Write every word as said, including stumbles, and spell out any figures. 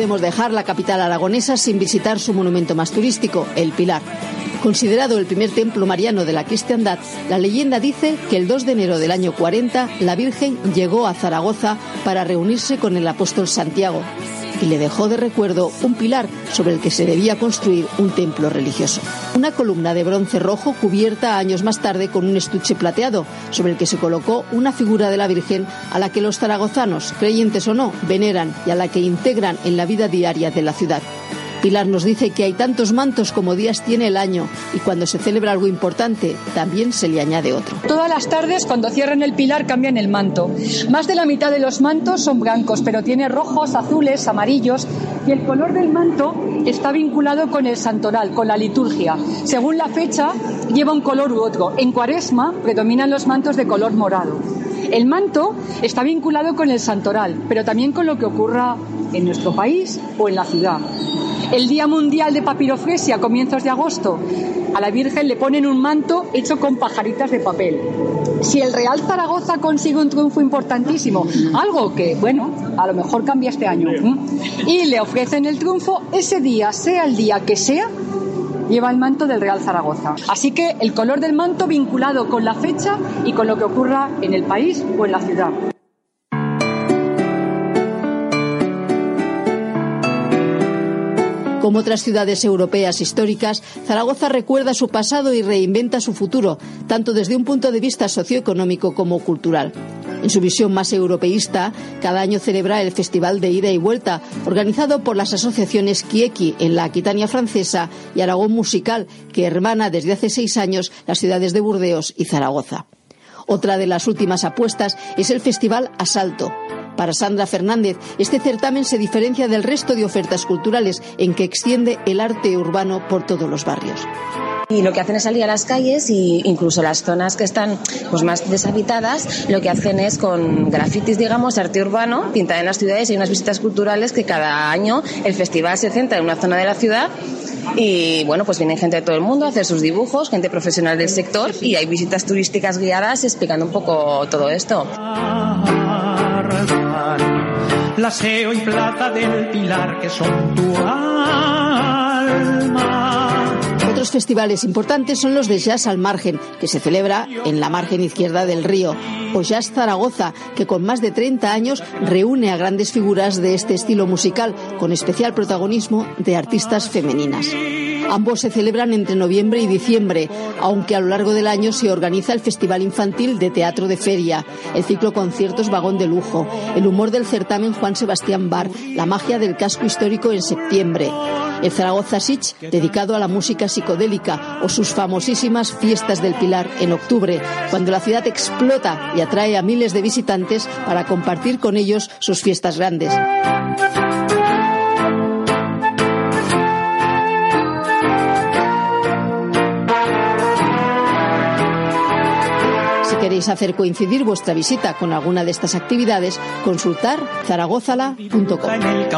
podemos dejar la capital aragonesa sin visitar su monumento más turístico, el Pilar. Considerado el primer templo mariano de la cristiandad, la leyenda dice que el dos de enero del año cuarenta la Virgen llegó a Zaragoza para reunirse con el apóstol Santiago y le dejó de recuerdo un pilar sobre el que se debía construir un templo religioso. Una columna de bronce rojo cubierta años más tarde con un estuche plateado, sobre el que se colocó una figura de la Virgen a la que los zaragozanos, creyentes o no, veneran y a la que integran en la vida diaria de la ciudad. Pilar nos dice que hay tantos mantos como días tiene el año y cuando se celebra algo importante también se le añade otro. Todas las tardes cuando cierran el Pilar cambian el manto. Más de la mitad de los mantos son blancos, pero tiene rojos, azules, amarillos y el color del manto está vinculado con el santoral, con la liturgia. Según la fecha lleva un color u otro. En Cuaresma predominan los mantos de color morado. El manto está vinculado con el santoral, pero también con lo que ocurra en nuestro país o en la ciudad. El Día Mundial de Papiroflexia, a comienzos de agosto, a la Virgen le ponen un manto hecho con pajaritas de papel. Si el Real Zaragoza consigue un triunfo importantísimo, algo que, bueno, a lo mejor cambia este año, ¿eh? y le ofrecen el triunfo, ese día, sea el día que sea, lleva el manto del Real Zaragoza. Así que el color del manto vinculado con la fecha y con lo que ocurra en el país o en la ciudad. Como otras ciudades europeas históricas, Zaragoza recuerda su pasado y reinventa su futuro, tanto desde un punto de vista socioeconómico como cultural. En su visión más europeísta, cada año celebra el Festival de Ida y Vuelta, organizado por las asociaciones Kieki en la Aquitania francesa y Aragón Musical, que hermana desde hace seis años las ciudades de Burdeos y Zaragoza. Otra de las últimas apuestas es el Festival Asalto. Para Sandra Fernández, este certamen se diferencia del resto de ofertas culturales en que extiende el arte urbano por todos los barrios. Y lo que hacen es salir a las calles e incluso las zonas que están pues más deshabitadas, lo que hacen es con grafitis, digamos, arte urbano, pintar en las ciudades. Hay unas visitas culturales que cada año el festival se centra en una zona de la ciudad y bueno, pues viene gente de todo el mundo a hacer sus dibujos, gente profesional del sector y hay visitas turísticas guiadas explicando un poco todo esto. La aseo y plata del Pilar que son tu alma. Otros festivales importantes son los de Jazz al Margen, que se celebra en la margen izquierda del río, o Jazz Zaragoza, que con más de treinta años reúne a grandes figuras de este estilo musical, con especial protagonismo de artistas femeninas. Ambos se celebran entre noviembre y diciembre, aunque a lo largo del año se organiza el Festival Infantil de Teatro de Feria, el ciclo Conciertos Vagón de Lujo, el humor del certamen Juan Sebastián Bar, la magia del casco histórico en septiembre, el Zaragoza Sitch, dedicado a la música psicodélica, o sus famosísimas Fiestas del Pilar en octubre, cuando la ciudad explota y atrae a miles de visitantes para compartir con ellos sus fiestas grandes. Si queréis hacer coincidir vuestra visita con alguna de estas actividades, consultar zaragozala punto com.